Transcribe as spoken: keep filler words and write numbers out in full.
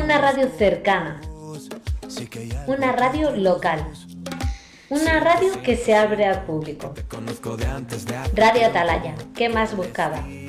Una radio cercana, una radio local, una radio que se abre al público. Radio Atalaya, ¿qué más buscaba?